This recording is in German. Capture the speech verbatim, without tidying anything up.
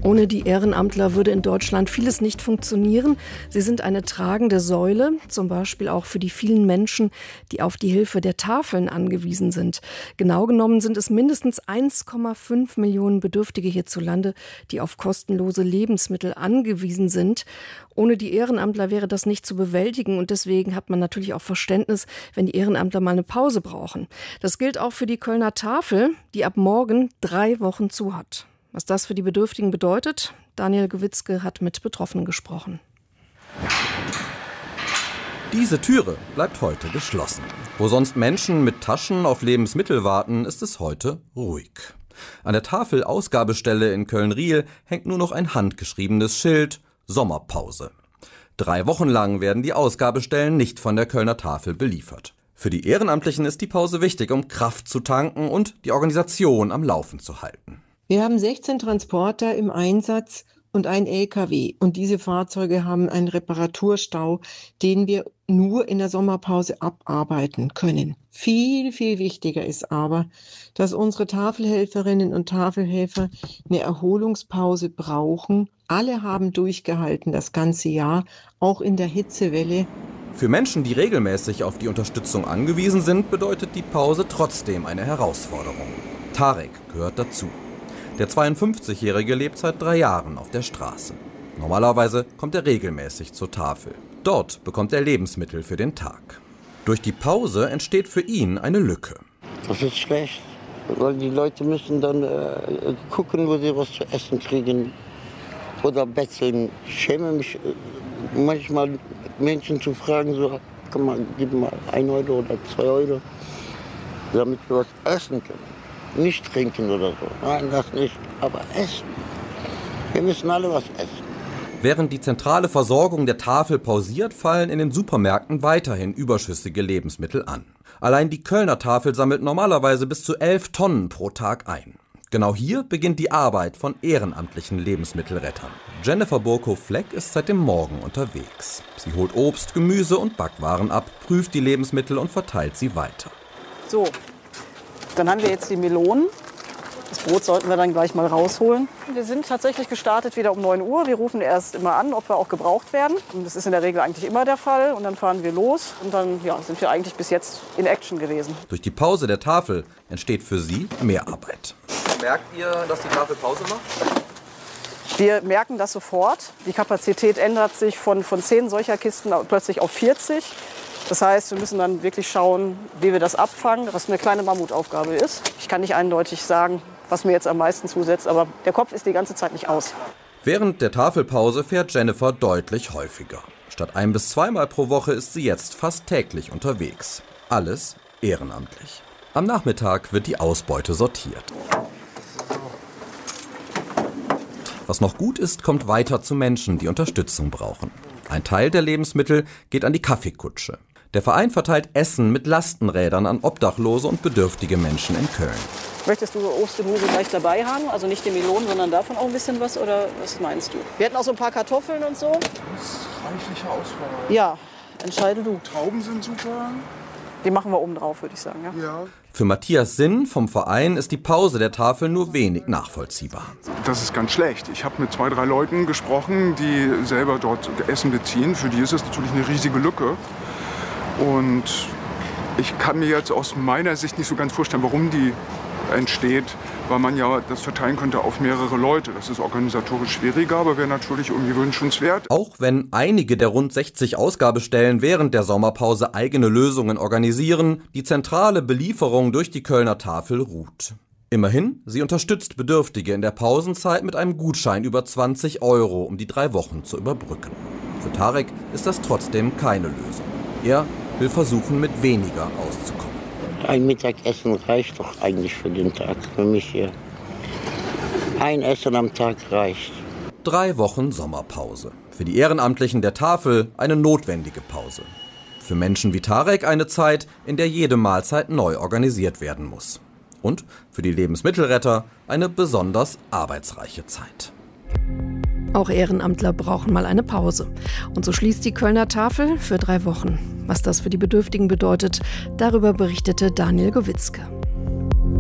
Ohne die Ehrenamtler würde in Deutschland vieles nicht funktionieren. Sie sind eine tragende Säule, zum Beispiel auch für die vielen Menschen, die auf die Hilfe der Tafeln angewiesen sind. Genau genommen sind es mindestens eins Komma fünf Millionen Bedürftige hierzulande, die auf kostenlose Lebensmittel angewiesen sind. Ohne die Ehrenamtler wäre das nicht zu bewältigen und deswegen hat man natürlich auch Verständnis, wenn die Ehrenamtler mal eine Pause brauchen. Das gilt auch für die Kölner Tafel, die ab morgen drei Wochen zu hat. Was das für die Bedürftigen bedeutet, Daniel Gewitzke hat mit Betroffenen gesprochen. Diese Türe bleibt heute geschlossen. Wo sonst Menschen mit Taschen auf Lebensmittel warten, ist es heute ruhig. An der Tafel-Ausgabestelle in Köln-Riehl hängt nur noch ein handgeschriebenes Schild: Sommerpause. Drei Wochen lang werden die Ausgabestellen nicht von der Kölner Tafel beliefert. Für die Ehrenamtlichen ist die Pause wichtig, um Kraft zu tanken und die Organisation am Laufen zu halten. Wir haben sechzehn Transporter im Einsatz und ein L K W. Und diese Fahrzeuge haben einen Reparaturstau, den wir nur in der Sommerpause abarbeiten können. Viel, viel wichtiger ist aber, dass unsere Tafelhelferinnen und Tafelhelfer eine Erholungspause brauchen. Alle haben durchgehalten das ganze Jahr, auch in der Hitzewelle. Für Menschen, die regelmäßig auf die Unterstützung angewiesen sind, bedeutet die Pause trotzdem eine Herausforderung. Tarek gehört dazu. Der zweiundfünfzigjährige lebt seit drei Jahren auf der Straße. Normalerweise kommt er regelmäßig zur Tafel. Dort bekommt er Lebensmittel für den Tag. Durch die Pause entsteht für ihn eine Lücke. Das ist schlecht, weil die Leute müssen dann äh, gucken, wo sie was zu essen kriegen oder betteln. Ich schäme mich äh, manchmal, Menschen zu fragen, so, komm mal, gib mal ein Euro oder zwei Euro, damit wir was essen können. Nicht trinken oder so, nein, das nicht, aber essen. Wir müssen alle was essen. Während die zentrale Versorgung der Tafel pausiert, fallen in den Supermärkten weiterhin überschüssige Lebensmittel an. Allein die Kölner Tafel sammelt normalerweise bis zu elf Tonnen pro Tag ein. Genau hier beginnt die Arbeit von ehrenamtlichen Lebensmittelrettern. Jennifer Burko-Fleck ist seit dem Morgen unterwegs. Sie holt Obst, Gemüse und Backwaren ab, prüft die Lebensmittel und verteilt sie weiter. So. Dann haben wir jetzt die Melonen. Das Brot sollten wir dann gleich mal rausholen. Wir sind tatsächlich gestartet wieder um neun Uhr. Wir rufen erst immer an, ob wir auch gebraucht werden. Und das ist in der Regel eigentlich immer der Fall. Und dann fahren wir los. Und dann ja, sind wir eigentlich bis jetzt in Action gewesen. Durch die Pause der Tafel entsteht für sie mehr Arbeit. Merkt ihr, dass die Tafel Pause macht? Wir merken das sofort. Die Kapazität ändert sich von, von zehn solcher Kisten plötzlich auf vierzig. Das heißt, wir müssen dann wirklich schauen, wie wir das abfangen, was eine kleine Mammutaufgabe ist. Ich kann nicht eindeutig sagen, was mir jetzt am meisten zusetzt, aber der Kopf ist die ganze Zeit nicht aus. Während der Tafelpause fährt Jennifer deutlich häufiger. Statt ein- bis zweimal pro Woche ist sie jetzt fast täglich unterwegs. Alles ehrenamtlich. Am Nachmittag wird die Ausbeute sortiert. Was noch gut ist, kommt weiter zu Menschen, die Unterstützung brauchen. Ein Teil der Lebensmittel geht an die Kaffeekutsche. Der Verein verteilt Essen mit Lastenrädern an Obdachlose und bedürftige Menschen in Köln. Möchtest du Obst und Gemüse gleich dabei haben? Also nicht die Melonen, sondern davon auch ein bisschen was? Oder was meinst du? Wir hätten auch so ein paar Kartoffeln und so. Das ist reichliche Auswahl. Ja, entscheide du. Trauben sind super. Die machen wir oben drauf, würde ich sagen. Ja? Ja. Für Matthias Sinn vom Verein ist die Pause der Tafel nur wenig nachvollziehbar. Das ist ganz schlecht. Ich habe mit zwei, drei Leuten gesprochen, die selber dort Essen beziehen. Für die ist es natürlich eine riesige Lücke. Und ich kann mir jetzt aus meiner Sicht nicht so ganz vorstellen, warum die entsteht, weil man ja das verteilen könnte auf mehrere Leute. Das ist organisatorisch schwieriger, aber wäre natürlich irgendwie wünschenswert. Auch wenn einige der rund sechzig Ausgabestellen während der Sommerpause eigene Lösungen organisieren, die zentrale Belieferung durch die Kölner Tafel ruht. Immerhin, sie unterstützt Bedürftige in der Pausenzeit mit einem Gutschein über zwanzig Euro, um die drei Wochen zu überbrücken. Für Tarek ist das trotzdem keine Lösung. Er will versuchen, mit weniger auszukommen. Ein Mittagessen reicht doch eigentlich für den Tag, für mich hier. Ein Essen am Tag reicht. Drei Wochen Sommerpause. Für die Ehrenamtlichen der Tafel eine notwendige Pause. Für Menschen wie Tarek eine Zeit, in der jede Mahlzeit neu organisiert werden muss. Und für die Lebensmittelretter eine besonders arbeitsreiche Zeit. Auch Ehrenamtler brauchen mal eine Pause. Und so schließt die Kölner Tafel für drei Wochen. Was das für die Bedürftigen bedeutet, darüber berichtete Daniel Gewitzke.